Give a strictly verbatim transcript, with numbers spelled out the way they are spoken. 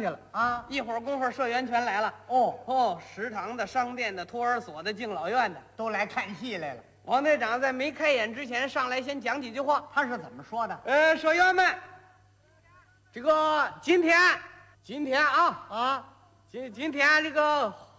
去了啊。 一会儿功夫，社员全来了。 哦， 哦，食堂的、商店的、托儿所的、敬老院的， 都来看戏来了。 王队长在没开演之前上来先讲几句话。 他是怎么说的？ 呃，社员们，这个今天，今天啊啊， 今今天这个